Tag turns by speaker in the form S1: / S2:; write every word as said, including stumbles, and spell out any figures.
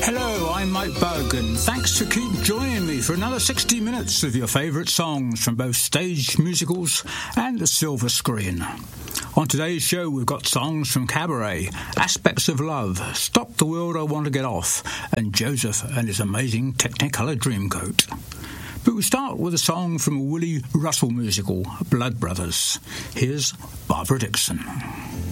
S1: Hello, I'm Mike Bugg, and thanks for keep joining me for another sixty minutes of your favourite songs from both stage musicals and the silver screen. On today's show, we've got songs from Cabaret, Aspects of Love, Stop the World I Want to Get Off, and Joseph and his amazing Technicolor Dreamcoat. But we start with a song from a Willie Russell musical, Blood Brothers. Here's Barbara Dixon.